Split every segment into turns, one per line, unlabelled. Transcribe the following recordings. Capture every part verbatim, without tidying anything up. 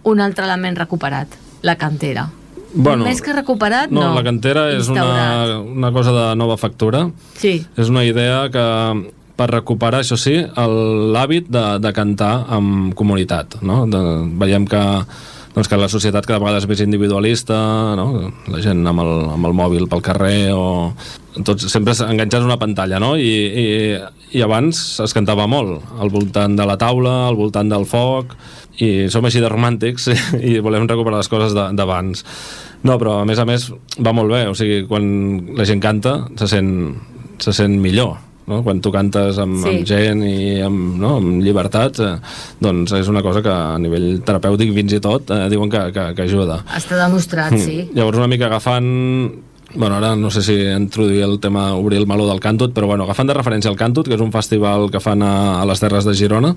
un altre element recuperat, la cantera.
Bueno,
més que recuperat,
no.
No,
la cantera és una, una cosa de nova factura.
Sí.
És una idea que, per recuperar, això sí, l'hàbit de, de cantar amb comunitat, no? De, veiem que, doncs, que la societat cada vegada és més individualista, no? La gent amb el, amb el mòbil pel carrer o tots sempre enganxats a una pantalla, no? I, i, i abans es cantava molt al voltant de la taula, al voltant del foc, i som així de romàntics i volem recuperar les coses d'abans. No, però a més a més va molt bé, o sigui, quan la gent canta se sent, se sent millor, no? Quan tu cantes amb, sí. amb gent i amb, no? amb llibertat, eh, doncs és una cosa que a nivell terapèutic fins i tot eh, diuen que, que, que ajuda.
Està demostrat, mm. sí.
Llavors una mica agafant, bueno, ara no sé si introduir el tema, obrir el meló del Cantut, però bueno, agafant de referència al Cantut, que és un festival que fan a, a les Terres de Girona,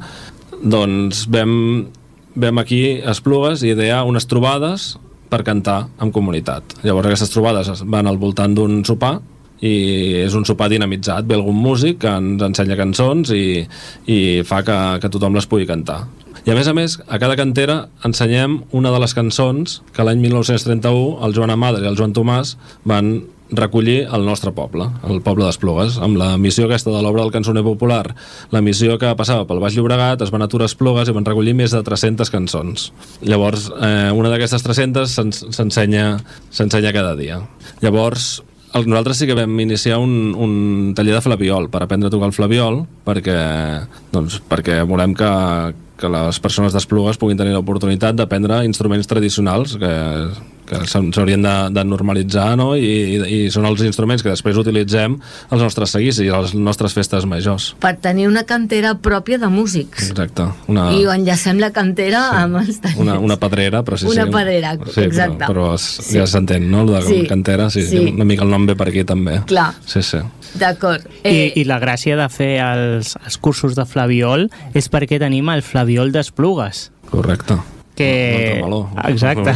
doncs vam, vam aquí a Esplugues idear unes trobades per cantar en comunitat. Llavors aquestes trobades van al voltant d'un sopar i és un sopar dinamitzat, ve algun músic que ens ensenya cançons i, i fa que, que tothom les pugui cantar. I a més a més, a cada cantera ensenyem una de les cançons que l'any mil nou-cents trenta-u el Joan Amades i el Joan Tomàs van recollir al nostre poble, el poble d'Esplugues, amb la missió aquesta de l'obra del cançoner popular, la missió que passava pel Baix Llobregat, es van aturar a Esplugues i van recollir més de tres-centes cançons. Llavors, eh, una d'aquestes tres-centes s'ensenya s'ensenya cada dia. Llavors, el, nosaltres sí que vam iniciar un, un taller de flabiol, per aprendre a tocar el flabiol, perquè, doncs, perquè volem que, que les persones d'Esplugues puguin tenir l'oportunitat d'aprendre instruments tradicionals que, que s'haurien de, de normalitzar, no? I, i, i són els instruments que després utilitzem als nostres seguicis i a les nostres festes majors.
Per tenir una cantera pròpia de músics.
Exacte. Una,
I enllacem la cantera sí, amb els tallers.
Una, una pedrera, però sí,
una
sí.
Una pedrera,
sí,
exacte.
Però, però es, sí. ja s'entén, no? La sí. cantera, sí, sí. Una mica el nom ve per aquí també.
Clar.
Sí, sí.
D'acord.
Eh... I, I la gràcia de fer els, els cursos de flabiol és perquè tenim el flabiol d'Esplugues.
Correcte.
Que... Exacte.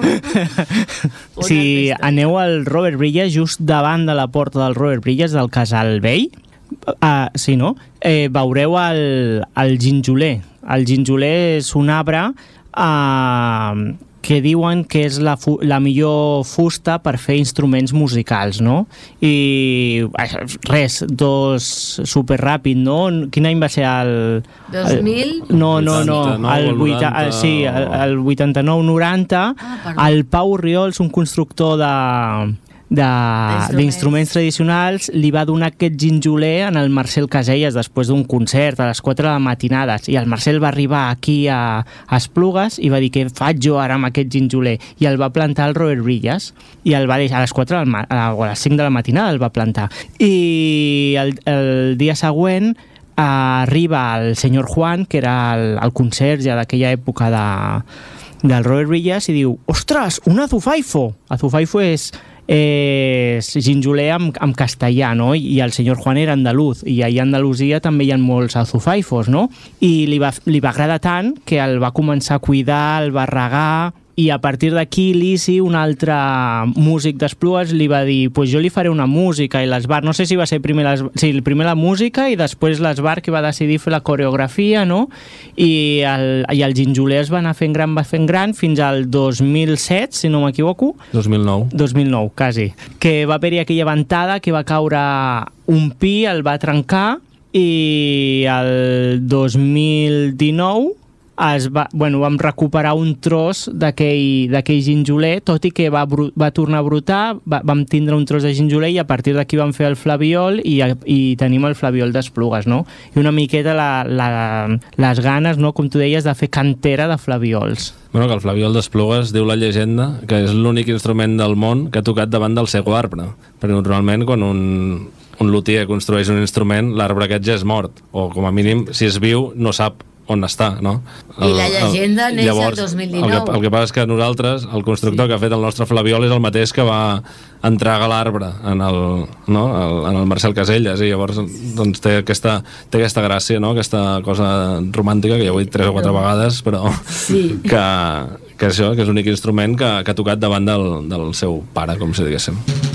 Si aneu al Robert Brillas, just davant de la porta del Robert Brillas, del Casal Vell, uh, sí, no? Eh, veureu el, el ginjoler. El ginjoler és un arbre uh, que diuen que és la, fu la millor fusta per fer instruments musicals, no? I res, dos superràpid, no? Quin any va ser el...
dos mil?
El, no, no, no, el, vuita, el, sí, el, el vuitanta-nou noranta, ah, el Pau Riols, un constructor de... d'instruments tradicionals, li va donar aquest ginjoler en el Marcel Caselles després d'un concert a les quatre de la matinada, i el Marcel va arribar aquí a, a Esplugues i va dir, què faig jo ara amb aquest ginjoler? I el va plantar al Robert Brillas i el va deixar a les quatre de la, o a les cinc de la matinada el va plantar, i el, el dia següent arriba el senyor Juan, que era el, el conserge d'aquella època de, del Robert Brillas, i diu, ostres, un azufaifo. Azufaifo és és ginjoler amb, amb castellà, no? I el senyor Juan era andaluz, i allà a Andalusia també hi ha molts azufaifos, no? I li va, li va agradar tant que el va començar a cuidar, el va regar, i a partir d'aquí l'Isi, un altre músic d'Esplugues, li va dir, pues jo li faré una música, i l'Esbar, no sé si va ser primer, les, sí, primer la música i després l'Esbar, que va decidir fer la coreografia, no? I el, i el ginjoler es va anar fent gran, va fent gran, fins al dos mil set, si no m'equivoco.
dos mil nou.
dos mil nou, quasi. Que va haver-hi aquella ventada que va caure un pi, el va trencar, i el dos mil dinou es va, bueno, vam recuperar un tros d'aquell ginjoler, tot i que va, va tornar a brotar, va, vam tindre un tros de ginjoler i a partir d'aquí vam fer el flabiol i, i tenim el flabiol d'Esplugues, no? I una miqueta la, la, les ganes, no, com tu deies, de fer cantera de flaviols.
Bueno, que el flabiol d'Esplugues, diu la llegenda, que és l'únic instrument del món que ha tocat davant del seu arbre, perquè normalment quan un, un luthier construeix un instrument, l'arbre aquest ja és mort, o com a mínim, si és viu, no sap on està, no?
El, I la llegenda el, neix llavors, el dos mil dinou.
El que, el que passa és que nosaltres, el constructor sí. que ha fet el nostre flabiol és el mateix que va entregar l'arbre en, el, no? el, en el Marcel Caselles, i llavors doncs, té, aquesta, té aquesta gràcia, no? Aquesta cosa romàntica, que ja ho he dit tres o quatre vegades, però sí. que, que, això, que és l'únic instrument que, que ha tocat davant del, del seu pare, com si diguéssim.